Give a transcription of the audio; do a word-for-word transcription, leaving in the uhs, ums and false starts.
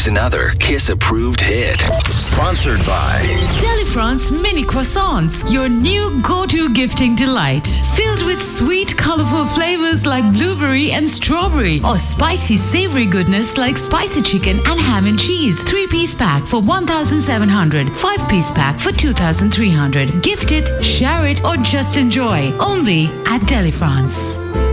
another Kiss-approved hit. Sponsored by Delifrance Mini Croissants, your new go-to gifting delight. Filled with sweet, colorful flavors like blueberry and strawberry, or spicy, savory goodness like spicy chicken and ham and cheese. Three-piece pack for one thousand seven hundred, five-piece pack for two thousand three hundred. Gift it, share it, or just enjoy. Only at Delifrance.